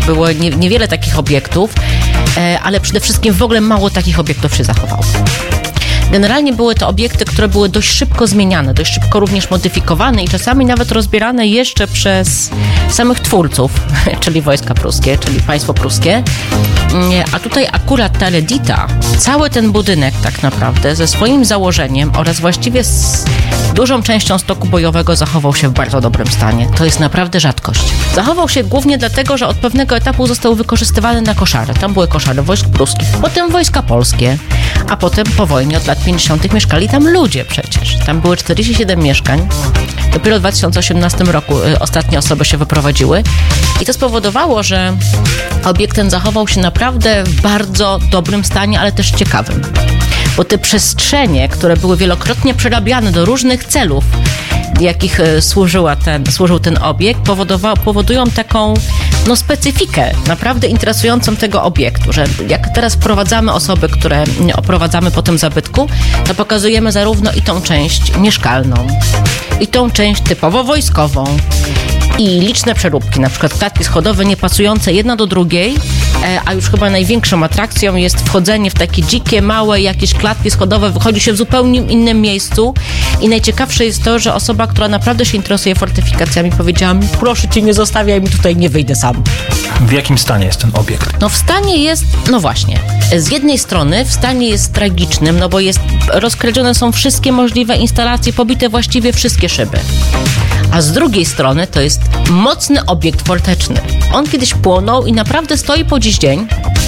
było niewiele takich obiektów, ale przede wszystkim w ogóle mało takich obiektów się zachowało. Generalnie były to obiekty, które były dość szybko zmieniane, dość szybko również modyfikowane i czasami nawet rozbierane jeszcze przez samych twórców, czyli wojska pruskie, czyli państwo pruskie. A tutaj akurat ta Reedita, cały ten budynek tak naprawdę ze swoim założeniem oraz właściwie z dużą częścią stoku bojowego zachował się w bardzo dobrym stanie. To jest naprawdę rzadkość. Zachował się głównie dlatego, że od pewnego etapu został wykorzystywany na koszary. Tam były koszary wojsk pruskich, potem wojska polskie, a potem po wojnie od lat 50. mieszkali tam ludzie przecież. Tam były 47 mieszkań. Dopiero w 2018 roku ostatnie osoby się wyprowadziły i to spowodowało, że obiekt ten zachował się naprawdę w bardzo dobrym stanie, ale też ciekawym. Bo te przestrzenie, które były wielokrotnie przerabiane do różnych celów, jakich służył ten obiekt, powodują taką specyfikę naprawdę interesującą tego obiektu, że jak teraz wprowadzamy osoby, które oprowadzamy po tym zabytku, to pokazujemy zarówno i tą część mieszkalną, i tą część typowo wojskową, i liczne przeróbki, na przykład klatki schodowe niepasujące jedna do drugiej, a już chyba największą atrakcją jest wchodzenie w takie dzikie, małe jakieś klatki schodowe, wychodzi się w zupełnie innym miejscu i najciekawsze jest to, że osoba, która naprawdę się interesuje fortyfikacjami, powiedziała mi: proszę cię, nie zostawiaj mi tutaj, nie wyjdę sam. W jakim stanie jest ten obiekt? W stanie jest, właśnie, z jednej strony w stanie jest tragicznym, bo rozkradzione są wszystkie możliwe instalacje, pobite właściwie wszystkie szyby. A z drugiej strony to jest mocny obiekt forteczny. On kiedyś płonął i naprawdę stoi po dziś dzień.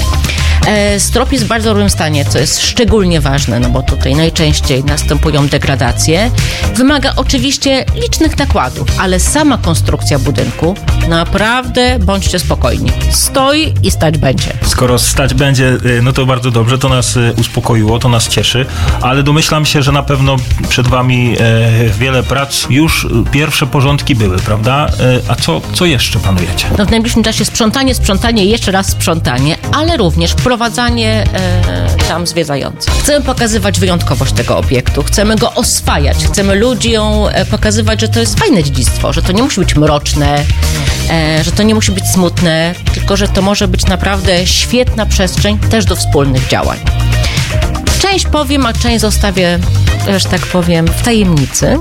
Strop jest w bardzo dobrym stanie, co jest szczególnie ważne, bo tutaj najczęściej następują degradacje. Wymaga oczywiście licznych nakładów, ale sama konstrukcja budynku, naprawdę bądźcie spokojni. Stoi i stać będzie. Skoro stać będzie, to bardzo dobrze, to nas uspokoiło, to nas cieszy, ale domyślam się, że na pewno przed wami wiele prac, już pierwsze porządki były, prawda? A co jeszcze planujecie? W najbliższym czasie sprzątanie, jeszcze raz sprzątanie, ale również wprowadzanie tam zwiedzających. Chcemy pokazywać wyjątkowość tego obiektu, chcemy go oswajać, chcemy ludziom pokazywać, że to jest fajne dziedzictwo, że to nie musi być mroczne, że to nie musi być smutne, tylko że to może być naprawdę świetna przestrzeń też do wspólnych działań. Część powiem, a część zostawię, że tak powiem, w tajemnicy.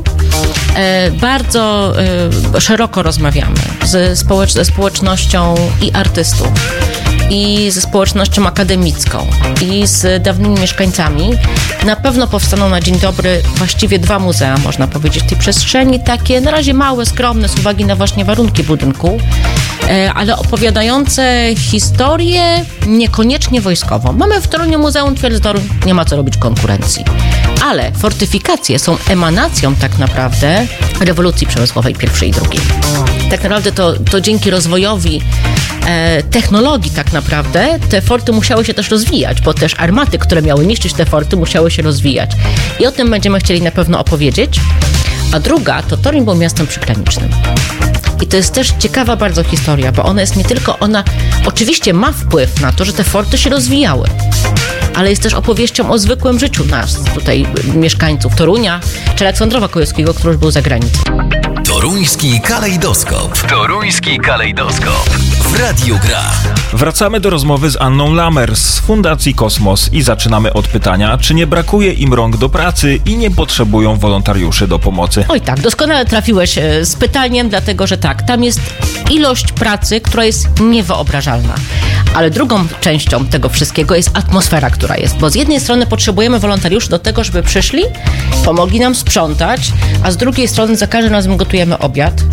Bardzo szeroko rozmawiamy ze społecznością i artystów, i ze społecznością akademicką, i z dawnymi mieszkańcami. Na pewno powstaną na dzień dobry właściwie 2 muzea, można powiedzieć, tej przestrzeni, takie na razie małe, skromne, z uwagi na właśnie warunki budynku, ale opowiadające historię niekoniecznie wojskową. Mamy w Toruniu Muzeum Twierdzy Toruń, nie ma co robić konkurencji. Ale fortyfikacje są emanacją tak naprawdę rewolucji przemysłowej pierwszej i drugiej. Tak naprawdę to dzięki rozwojowi technologii tak naprawdę te forty musiały się też rozwijać, bo też armaty, które miały niszczyć te forty, musiały się rozwijać. I o tym będziemy chcieli na pewno opowiedzieć. A druga, to Toruń był miastem przygranicznym. I to jest też ciekawa bardzo historia, bo ona oczywiście ma wpływ na to, że te forty się rozwijały, ale jest też opowieścią o zwykłym życiu nas, tutaj mieszkańców Torunia, czy Aleksandrowa Kołowskiego, który już był za granicą. Toruński kalejdoskop. Toruński kalejdoskop. W Radiu Gra. Wracamy do rozmowy z Anną Lamer z Fundacji Kosmos i zaczynamy od pytania, czy nie brakuje im rąk do pracy i nie potrzebują wolontariuszy do pomocy? Oj tak, doskonale trafiłeś z pytaniem, dlatego że tak, tam jest ilość pracy, która jest niewyobrażalna. Ale drugą częścią tego wszystkiego jest atmosfera, która jest. Bo z jednej strony potrzebujemy wolontariuszy do tego, żeby przyszli, pomogli nam sprzątać, a z drugiej strony za każdym razem gotujemy obiad.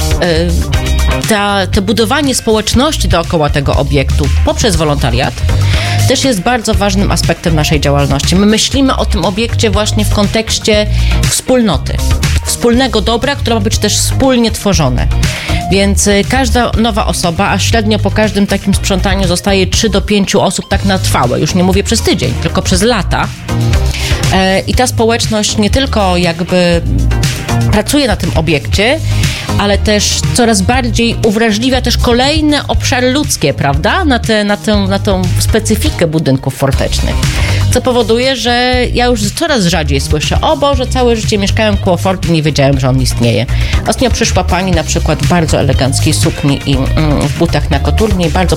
To budowanie społeczności dookoła tego obiektu poprzez wolontariat też jest bardzo ważnym aspektem naszej działalności. My myślimy o tym obiekcie właśnie w kontekście wspólnoty, wspólnego dobra, które ma być też wspólnie tworzone. Więc każda nowa osoba, a średnio po każdym takim sprzątaniu zostaje 3 do 5 osób tak na trwałe. Już nie mówię przez tydzień, tylko przez lata. I ta społeczność nie tylko jakby pracuje na tym obiekcie, ale też coraz bardziej uwrażliwia też kolejne obszary ludzkie, prawda? Na tą specyfikę budynków fortecznych. Co powoduje, że ja już coraz rzadziej słyszę: o Boże, całe życie mieszkałem koło fortu, nie wiedziałem, że on istnieje. Ostatnio przyszła pani na przykład w bardzo eleganckiej sukni i w butach na koturnie i bardzo